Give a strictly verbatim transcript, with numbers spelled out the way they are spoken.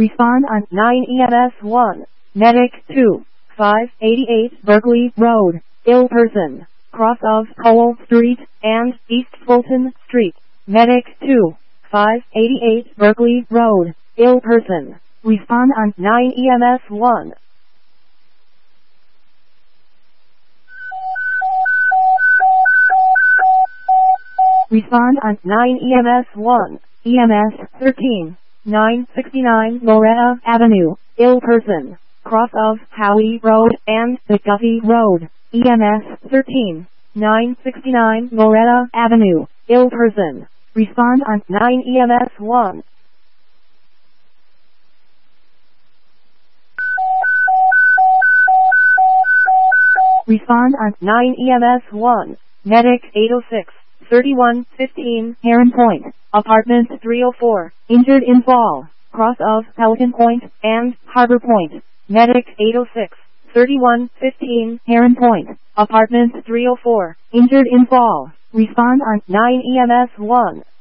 Respond on nine E M S one. Medic two. five eighty-eight Berkeley Road. Ill person. Cross of Cole Street and East Fulton Street. Medic two. five eighty-eight Berkeley Road. Ill person. Respond on nine E M S one. Respond on nine E M S one. E M S thirteen. nine sixty-nine Loretta Avenue. Ill person. Cross of Howie Road and McGuffey Road. E M S thirteen. nine sixty-nine Loretta Avenue. Ill person. Respond on nine E M S one. Respond on nine E M S one. Medic eight oh six. thirty-one fifteen Heron Point. Apartment three oh four. Injured in fall. Cross of Pelican Point and Harbor Point. Medic eight oh six. thirty-one fifteen Heron Point. Apartment three oh four. Injured in fall. Respond on nine E M S one.